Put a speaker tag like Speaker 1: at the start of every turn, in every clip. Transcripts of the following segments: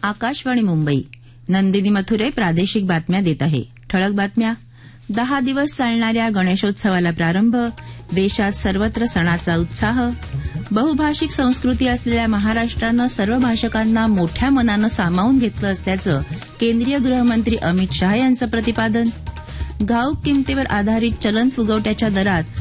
Speaker 1: आकाशवाणी मुंबई. नंदिनी मथुरे प्रादेशिक बातम्या देत आहे. ठळक बातम्या. 10 दिवस चालणाऱ्या गणेशोत्सवाला प्रारंभ. देशात सर्वत्र सणाचा उत्साह. बहुभाषिक संस्कृती असलेल्या महाराष्ट्रानं सर्व भाषकांना मोठ्या मनानं सामावून घेतलं असल्याचं केंद्रीय गृहमंत्री अमित शहा यांचं प्रतिपादन. घाऊक किमतीवर आधारित चलन फुगवट्याच्या दरात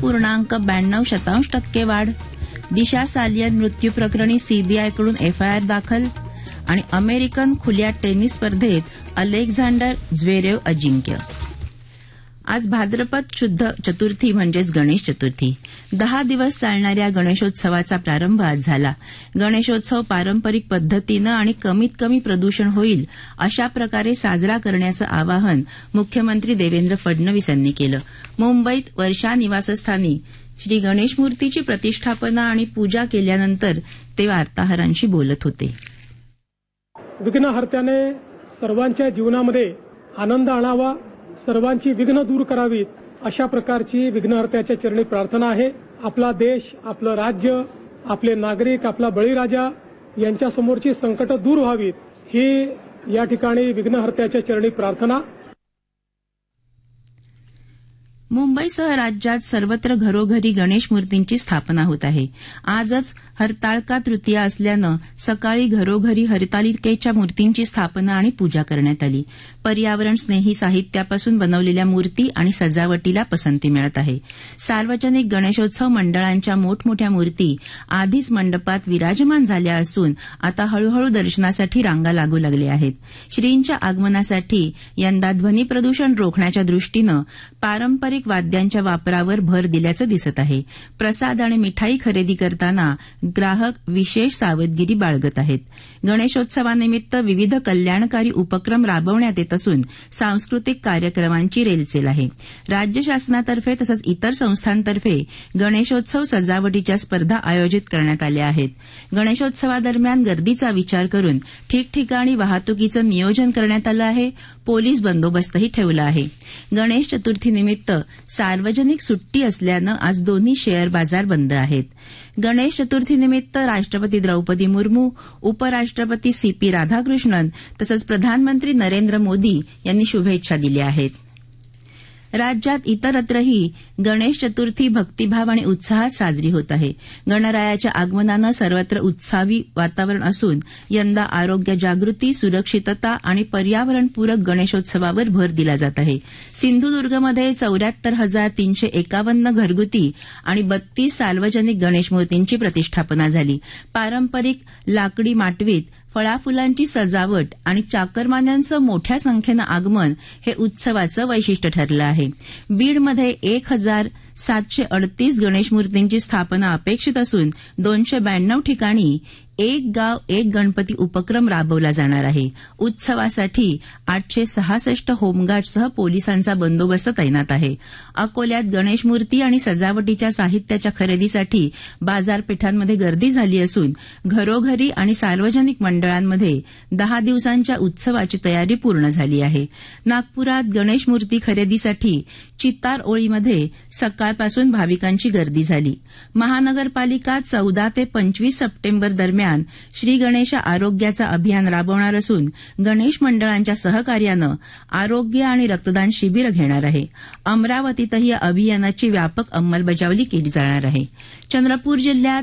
Speaker 1: 9.92% वाढ. दिशा सालियन मृत्यू प्रकरणी सीबीआयकडून एफआयआर दाखल. आणि अमेरिकन खुल्या टेनिस स्पर्धेत अलेक्झांडर झ्वेरेव अजिंक्य. आज भाद्रपद शुद्ध चतुर्थी म्हणजेच गणेश चतुर्थी. 10 दिवस चालणाऱ्या गणेशोत्सवाचा प्रारंभ आज झाला. गणेशोत्सव पारंपरिक पद्धतीनं आणि कमीत कमी प्रदूषण होईल अशा प्रकारे साजरा करण्याचं आवाहन मुख्यमंत्री देवेंद्र फडणवीस यांनी केलं. मुंबईत वर्षा निवासस्थानी श्री गणेश मूर्तीची प्रतिष्ठापना आणि पूजा केल्यानंतर ते वार्ताहरांशी बोलत होते.
Speaker 2: विघ्नहर्त्याने सर्वांच्या जीवनामध्ये आनंद आणावा, सर्वांची विघ्न दूर करावीत अशा प्रकारची विघ्नहर्त्याच्या चरणी प्रार्थना आहे. आपला देश, आपलं राज्य, आपले नागरिक, आपला बळीराजा यांच्यासमोरची संकट दूर व्हावीत ही या ठिकाणी विघ्नहर्त्याच्या चरणी प्रार्थना.
Speaker 1: मुंबईसह राज्यात सर्वत्र घरोघरी गणेश मूर्तींची स्थापना होत आहे. आजच हरताळका तृतीया असल्यानं सकाळी घरोघरी हरतालिकेच्या मूर्तींची स्थापना आणि पूजा करण्यात आली. पर्यावरण स्नेही साहित्यापासून बनवलेल्या मूर्ती आणि सजावटीला पसंती मिळत आहे. सार्वजनिक गणेशोत्सव मंडळांच्या मोठमोठ्या मूर्ती आधीच मंडपात विराजमान झाल्या असून आता हळूहळू दर्शनासाठी रांगा लागू लागल्या आहेत. श्रींच्या आगमनासाठी यंदा ध्वनी प्रदूषण रोखण्याच्या दृष्टीनं पारंपरिक वाद्यांच्या वापरावर भर दिल्याचं दिसत आहे. प्रसाद आणि मिठाई खरेदी करताना ग्राहक विशेष सावधगिरी बाळगत आहेत. गणेशोत्सवानिमित्त विविध कल्याणकारी उपक्रम राबवण्यात येत असून सांस्कृतिक कार्यक्रमांची रेलचेल आहे. राज्य शासनातर्फे तसंच इतर संस्थांतर्फे गणेशोत्सव सजावटीच्या स्पर्धा आयोजित करण्यात आल्या आहेत. गणेशोत्सवादरम्यान गर्दीचा विचार करून ठिकठिकाणी वाहतुकीचं नियोजन करण्यात आलं आहे. पोलीस बंदोबस्तही ठेवला आहे. गणेश चतुर्थीनिमित्त सार्वजनिक सुट्टी असल्यानं आज दोन्ही शेअर बाजार बंद आहेत. गणेश चतुर्थीनिमित्त राष्ट्रपती द्रौपदी मुर्मू, उपराष्ट्रपती सीपी राधाकृष्णन तसंच प्रधानमंत्री नरेंद्र मोदी यांनी शुभेच्छा दिल्या आहेत. राज्यात इतरत्रही गणेश चतुर्थी भक्तिभाव आणि उत्साहात साजरी होत आहे. गणरायाच्या आगमनानं सर्वत्र उत्साही वातावरण असून यंदा आरोग्य जागृती, सुरक्षितता आणि पर्यावरणपूरक गणेशोत्सवावर भर दिला जात आहे. सिंधुदुर्गमध्ये 74,351 घरगुती आणि 32 सार्वजनिक गणेश मूर्तींची प्रतिष्ठापना झाली. पारंपरिक लाकडी माटवीत फळाफुलांची सजावट आणि चाकरमान्यांचं मोठ्या संख्येनं आगमन हे उत्सवाचं वैशिष्ट्य ठरलं आहे. बीडमध्ये 1,738 गणेश मूर्तींची स्थापना अपेक्षित असून 292 ठिकाणी एक गाव एक गणपती उपक्रम राबवला जाणार आहे. उत्सवासाठी 866 होमगार्डसह पोलिसांचा बंदोबस्त तैनात आहे. अकोल्यात गणेश मूर्ती आणि सजावटीच्या साहित्याच्या खरेदीसाठी बाजारपेठांमध्ये गर्दी झाली असून घरोघरी आणि सार्वजनिक मंडळांमध्ये 10 दिवसांच्या उत्सवाची तयारी पूर्ण झाली आहे. नागपुरात गणेश मूर्ती खरेदीसाठी चित्तार ओळीमध्ये सकाळपासून भाविकांची गर्दी झाली. महानगरपालिका 14 ते 25 सप्टेंबर दरम्यान श्री गणेश आरोग्याचा अभियान राबवणार असून गणेश मंडळांच्या सहकार्यानं आरोग्य आणि रक्तदान शिबिर घेणार आहे. अमरावतीतही या अभियानाची व्यापक अंमलबजावणी केली जाणार आहे. चंद्रपूर जिल्ह्यात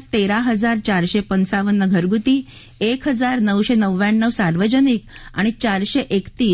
Speaker 1: 13,455 घरगुती, 1,999 सार्वजनिक आणि 431